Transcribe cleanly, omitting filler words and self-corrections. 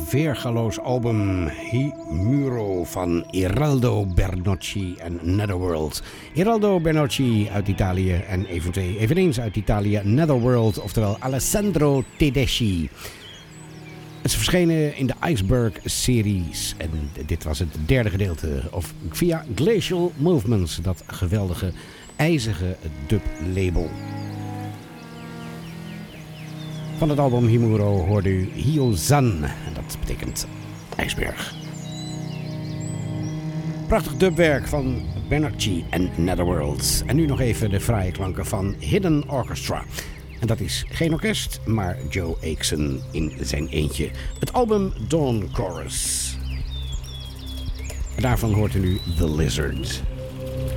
weergaloos album Himuro van Eraldo Bernocchi en Netherworld. Eraldo Bernocchi uit Italië en eveneens uit Italië Netherworld, oftewel Alessandro Tedeschi. Het is verschenen in de Iceberg-series en dit was het derde gedeelte via Glacial Movements, dat geweldige, ijzige dub-label. Van het album Himuro hoorde u Hiozan, en dat betekent ijsberg. Prachtig dubwerk van Bernocchi en Netherworld. En nu nog even de fraaie klanken van Hidden Orchestra. En dat is geen orkest, maar Joe Akeson in zijn eentje. Het album Dawn Chorus. En daarvan hoort u nu The Lizard.